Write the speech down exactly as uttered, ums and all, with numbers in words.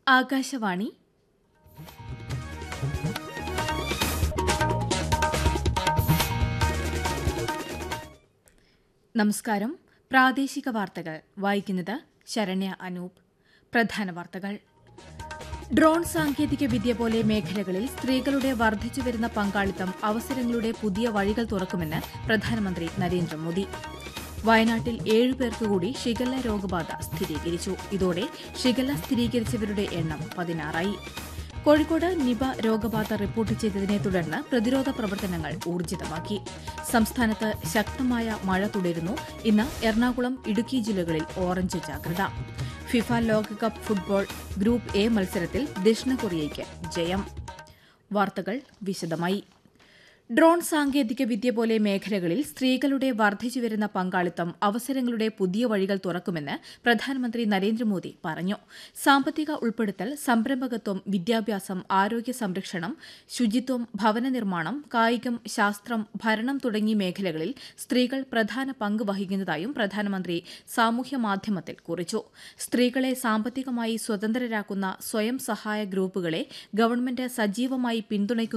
ആകാശവാണി നമസ്കാരം. പ്രാദേശിക വാർത്തകൾ വായിക്കുന്നത് ശരണ്യ അനൂപ്. പ്രധാന വാർത്തകൾ. ഡ്രോൺ സാങ്കേതിക വിദ്യ പോലെ മേഖലകളിൽ സ്ത്രീകളുടെ വർദ്ധിച്ചുവരുന്ന പങ്കാളിത്തം അവസരങ്ങളുടെ പുതിയ വഴികൾ തുറക്കുമെന്ന് പ്രധാനമന്ത്രി നരേന്ദ്രമോദി. വയനാട്ടിൽ ഏഴുപേർക്ക് കൂടി ഷിഗല്ല രോഗബാധ സ്ഥിരീകരിച്ചു. ഇതോടെ ഷിഗല്ല സ്ഥിരീകരിച്ചവരുടെ എണ്ണം പതിനാറായി. കോഴിക്കോട് നിപ രോഗബാധ റിപ്പോർട്ട് ചെയ്തതിനെ തുടർന്ന് പ്രതിരോധ പ്രവർത്തനങ്ങൾ ഊർജിതമാക്കി. സംസ്ഥാനത്ത് ശക്തമായ മഴ തുടരുന്നു. ഇന്ന് എറണാകുളം, ഇടുക്കി ജില്ലകളിൽ ഓറഞ്ച് ജാഗ്രത. ഫിഫ ലോകകപ്പ് ഫുട്ബോൾ ഗ്രൂപ്പ് എ മത്സരത്തിൽ ദക്ഷിണ കൊറിയയ്ക്ക് ജയം. വാർത്തകൾ വിശദമായി. ഡ്രോൺ സാങ്കേതിക വിദ്യ പോലെ മേഖലകളിൽ സ്ത്രീകളുടെ വർദ്ധിച്ചുവരുന്ന പങ്കാളിത്തം അവസരങ്ങളുടെ പുതിയ വഴികൾ തുറക്കുമെന്ന് പ്രധാനമന്ത്രി നരേന്ദ്രമോദി പറഞ്ഞു. സാമ്പത്തിക ഉൾപ്പെടുത്തൽ, സംരംഭകത്വം, വിദ്യാഭ്യാസം, ആരോഗ്യ സംരക്ഷണം, ശുചിത്വം, ഭവന നിർമ്മാണം, കായികം, ശാസ്ത്രം, ഭരണം തുടങ്ങി മേഖലകളിൽ സ്ത്രീകൾ പ്രധാന പങ്ക് വഹിക്കുന്നതായും പ്രധാനമന്ത്രി സാമൂഹ്യമാധ്യമത്തിൽ കുറിച്ചു. സ്ത്രീകളെ സാമ്പത്തികമായി സ്വതന്ത്രരാക്കുന്ന സ്വയം സഹായ ഗ്രൂപ്പുകളെ ഗവൺമെന്റ് സജീവമായി പിന്തുണയ്ക്കുന്നു